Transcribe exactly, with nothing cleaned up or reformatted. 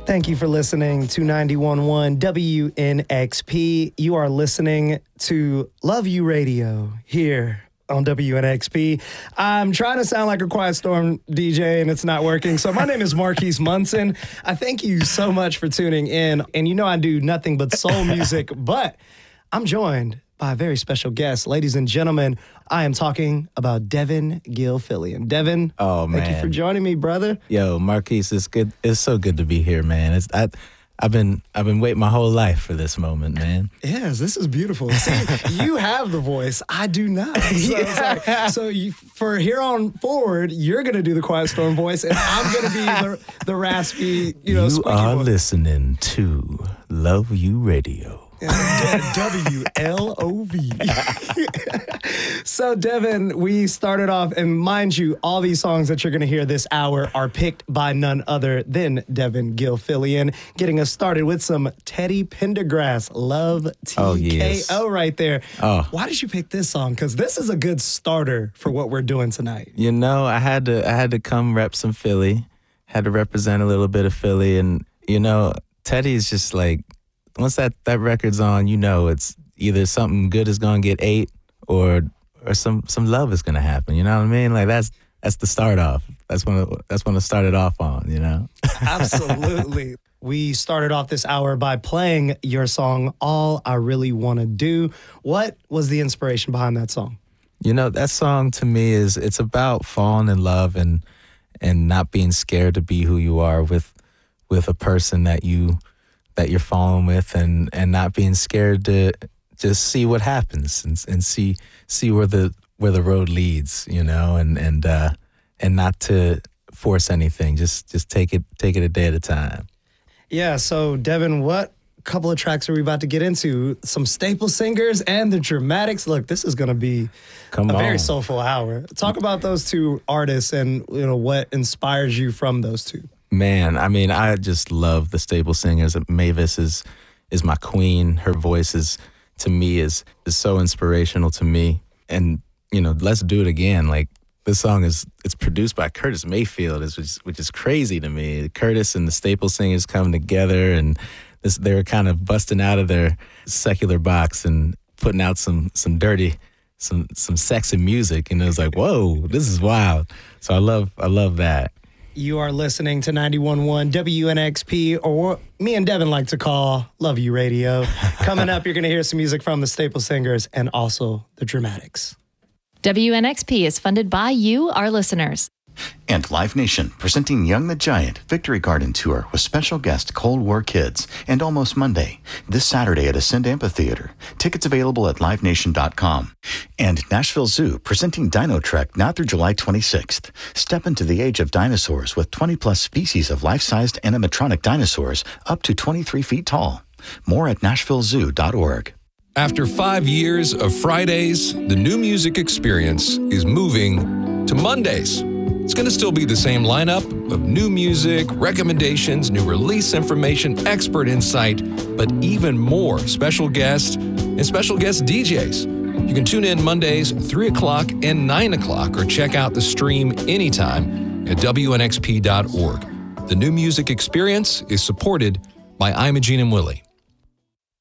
Thank you for listening to ninety-one point one W N X P. You are listening to Love You Radio here on W N X P. I'm trying to sound like a Quiet Storm D J and it's not working. So my name is Marquise Munson. I thank you so much for tuning in. And you know I do nothing but soul music, but I'm joined by a very special guest. Ladies and gentlemen, I am talking about Devin Gilfillian. Devin, oh, man. Thank you for joining me, brother. Yo, Marquise, it's good. It's so good to be here, man. It's I, I've been I've been waiting my whole life for this moment, man. Yes, this is beautiful. See, you have the voice. I do not. So, yeah. like, so you, for here on forward, you're going to do the Quiet Storm voice, and I'm going to be the, the raspy, you know, You squeaky are voice. Listening to Love You Radio. W L O V. So, Devin, we started off, and mind you, all these songs that you're going to hear this hour are picked by none other than Devin Gilfillian, getting us started with some Teddy Pendergrass, Love T K O, oh, yes. right there. Oh. Why did you pick this song? Because this is a good starter for what we're doing tonight. You know, I had to I had to come rep some Philly, had to represent a little bit of Philly, and you know, Teddy's just like, once that, that record's on, you know it's either something good is gonna get ate or or some some love is gonna happen. You know what I mean? Like that's that's the start off. That's when it, that's when it started off on. You know? Absolutely. We started off this hour by playing your song, All I Really Want to Do. What was the inspiration behind that song? You know, that song to me is it's about falling in love and and not being scared to be who you are with with a person that you. that you're falling with, and, and not being scared to just see what happens and and see see where the where the road leads, you know, and and uh, and not to force anything. Just just take it take it a day at a time. Yeah. So Devin, what couple of tracks are we about to get into? Some staple singers and the Dramatics. Look, this is going to be Come a on. very soulful hour. Talk about those two artists and you know what inspires you from those two. Man, I mean, I just love the staple singers. Mavis is is my queen. Her voice is, to me, is is so inspirational to me. And, you know, Let's Do It Again. Like, this song is, it's produced by Curtis Mayfield, which is, which is crazy to me. Curtis and the staple singers come together, and this, they're kind of busting out of their secular box and putting out some some dirty, some some sexy music. And it was like, whoa, this is wild. So I love I love that. You are listening to ninety-one point one W N X P, or what me and Devin like to call Love You Radio. Coming up, you're going to hear some music from the Staple Singers and also the Dramatics. W N X P is funded by you, our listeners. And Live Nation, presenting Young the Giant Victory Garden Tour with special guest Cold War Kids, and Almost Monday, this Saturday at Ascend Amphitheater. Tickets available at live nation dot com. And Nashville Zoo, presenting Dino Trek now through July twenty-sixth. Step into the age of dinosaurs with twenty plus species of life-sized animatronic dinosaurs up to twenty-three feet tall. More at nashville zoo dot org. After five years of Fridays, the New Music Experience is moving to Mondays. It's going to still be the same lineup of new music, recommendations, new release information, expert insight, but even more special guests and special guest D Js. You can tune in Mondays, three o'clock and nine o'clock, or check out the stream anytime at W N X P dot org. The New Music Experience is supported by Imogene and Willie.